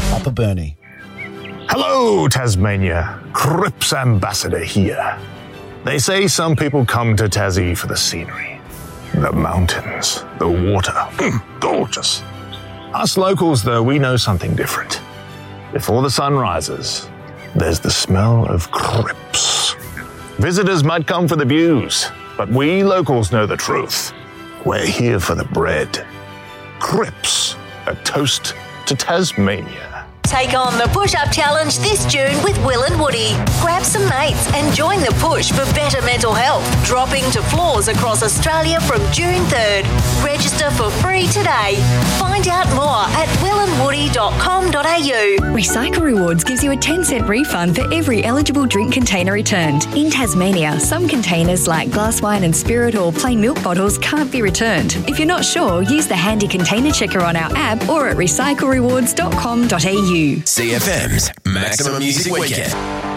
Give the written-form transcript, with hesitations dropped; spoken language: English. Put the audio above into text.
Upper Burnie. Hello, Tasmania. Cripps Ambassador here. They say some people come to Tassie for the scenery, the mountains, the water. Gorgeous. Us locals, though, we know something different. Before the sun rises, there's the smell of Cripps. Visitors might come for the views, but we locals know the truth. We're here for the bread. Cripps, a toast to Tasmania. Take on the Push-Up Challenge this June with Will and Woody. Grab some mates and join the push for better mental health, dropping to floors across Australia from June 3rd. Register for free today. Find out more at willandwoody.com.au. Recycle Rewards gives you a 10-cent refund for every eligible drink container returned. In Tasmania, some containers like glass wine and spirit or plain milk bottles can't be returned. If you're not sure, use the handy container checker on our app or at recyclerewards.com.au. CFM's Maximum Music Weekend.